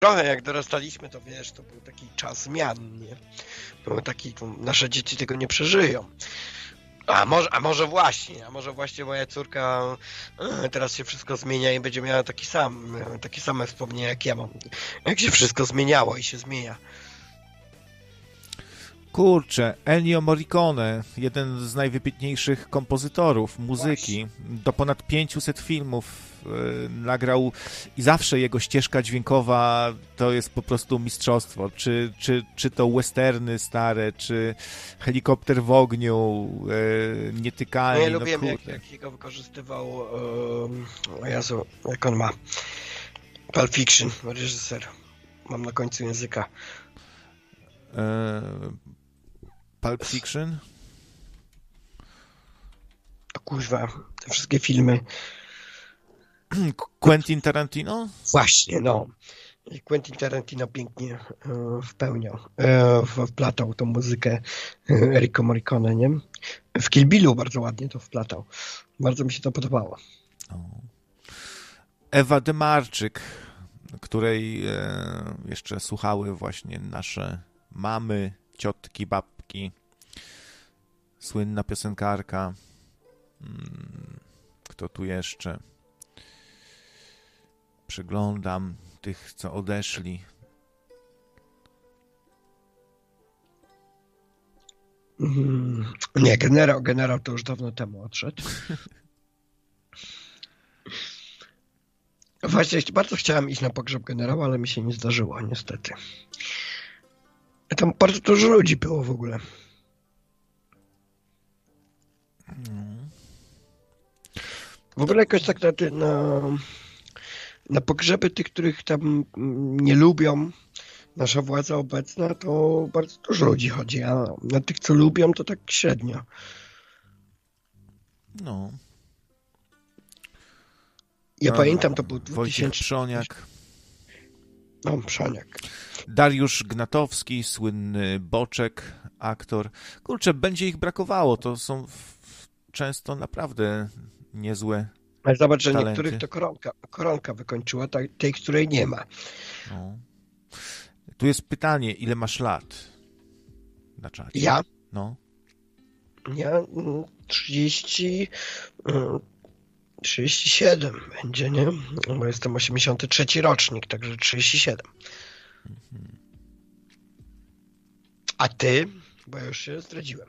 trochę jak dorastaliśmy, to wiesz, to był taki czas zmian, nie? Był taki, nasze dzieci tego nie przeżyją. A może właśnie moja córka teraz się wszystko zmienia i będzie miała takie same wspomnienia jak ja mam. Jak się wszystko zmieniało i się zmienia. Kurczę, Ennio Morricone, jeden z najwybitniejszych kompozytorów muzyki, do ponad 500 filmów nagrał i zawsze jego ścieżka dźwiękowa to jest po prostu mistrzostwo. Czy to westerny stare, czy Helikopter w ogniu, Nietykalni. Ja lubiłem, jak jego wykorzystywał o Jezu, jak on ma Pulp Fiction, reżyser. Mam na końcu języka. Pulp Fiction? Kurwa, te wszystkie filmy. Quentin Tarantino? Właśnie, no. Quentin Tarantino pięknie wplatał tą muzykę Ennio Morricone, nie? W Kill Billu bardzo ładnie to wplatał. Bardzo mi się to podobało. Ewa Demarczyk, której jeszcze słuchały właśnie nasze mamy, ciotki, babki. Słynna piosenkarka. Kto tu jeszcze? Przeglądam tych, co odeszli. Nie, generał to już dawno temu odszedł. Właśnie bardzo chciałem iść na pogrzeb generała, ale mi się nie zdarzyło, niestety. Tam bardzo dużo ludzi było w ogóle. W ogóle jakoś tak na pogrzeby tych, których tam nie lubią nasza władza obecna, to bardzo dużo ludzi chodzi, a na tych, co lubią, to tak średnio. No. Ja pamiętam, to był Wojciech Przoniak. No, Przoniak. Dariusz Gnatowski, słynny Boczek, aktor. Kurczę, będzie ich brakowało. To są często naprawdę niezłe Ale zobacz, że talenty. Niektórych to koronka wykończyła, tej, której nie ma. No. Tu jest pytanie, ile masz lat na czacie? Ja? No. Ja 37 będzie, nie? Bo jestem 83 rocznik, także 37. A ty? Bo ja już się zdradziłem.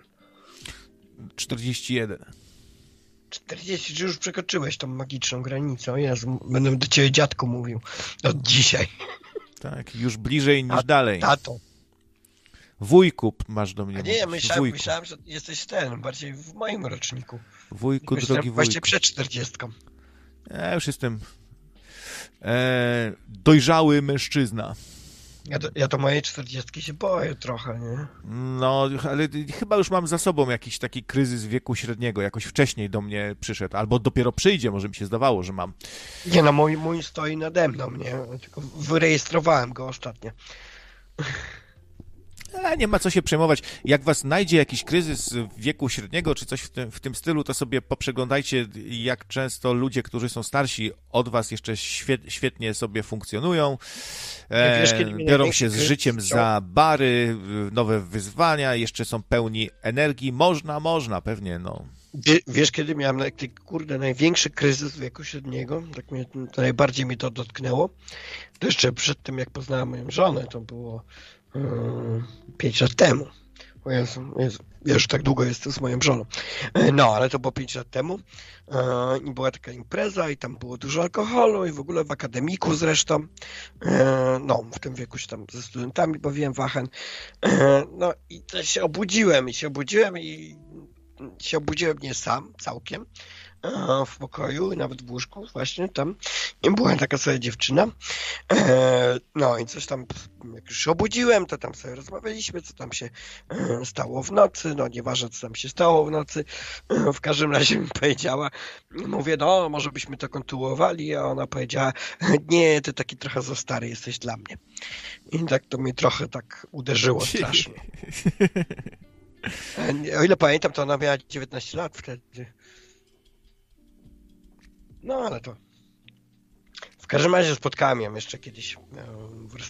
41. 40, czy już przekroczyłeś tą magiczną granicę? Jezu, będę do ciebie dziadku mówił od dzisiaj. Tak, już bliżej niż dalej. Tato. Wujku masz do mnie. A nie, ja mówić. myślałem, że jesteś bardziej w moim roczniku. Wujku, drogi wujku. Właśnie przed 40. Ja już jestem dojrzały mężczyzna. Ja to mojej 40 się boję trochę, nie? No, ale chyba już mam za sobą jakiś taki kryzys wieku średniego. Jakoś wcześniej do mnie przyszedł. Albo dopiero przyjdzie, może mi się zdawało, że mam. Nie, no mój stoi nade mną, nie? Tylko wyrejestrowałem go ostatnio. Nie ma co się przejmować. Jak was znajdzie jakiś kryzys wieku średniego, czy coś w tym stylu, to sobie poprzeglądajcie, jak często ludzie, którzy są starsi od was, jeszcze świetnie sobie funkcjonują. Biorą się z życiem za bary, nowe wyzwania, jeszcze są pełni energii. Można, pewnie, no. Wiesz, kiedy miałem największy kryzys wieku średniego? Najbardziej mnie to dotknęło. To jeszcze przed tym, jak poznałem moją żonę, to było 5 lat temu. O Jezu, ja już tak długo jestem z moją żoną. No, ale to było 5 lat temu i była taka impreza i tam było dużo alkoholu i w ogóle w akademiku zresztą. No, w tym wieku się tam ze studentami bawiłem w Aachen. No i też się obudziłem nie sam, całkiem, w pokoju, nawet w łóżku właśnie tam. I była taka sobie dziewczyna. No i coś tam, jak już się obudziłem, to tam sobie rozmawialiśmy, co tam się stało w nocy. No nieważne, co tam się stało w nocy. W każdym razie mi powiedziała, mówię, no może byśmy to kontynuowali, a ona powiedziała, nie, ty taki trochę za stary jesteś dla mnie. I tak to mnie trochę tak uderzyło strasznie. O ile pamiętam, to ona miała 19 lat wtedy. No ale to każdym razie spotkałem ją jeszcze kiedyś w